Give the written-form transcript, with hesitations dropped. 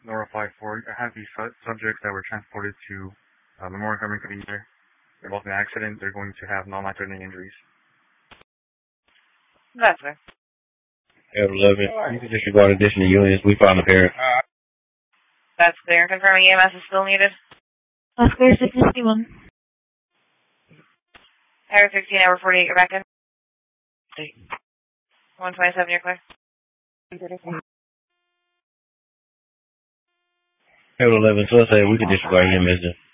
Nora 54, I have these subjects that were transported to Memorial Hermann Cleaner. They're both in an accident. They're going to have non-life-threatening injuries. That's fair. 11. You can disregard additional units. We found a pair. That's clear. Confirming EMS is still needed. That's clear, 661. Tower 16, hour 48, you're back in. 127, you're clear. 11, so let's say we can disregard him as the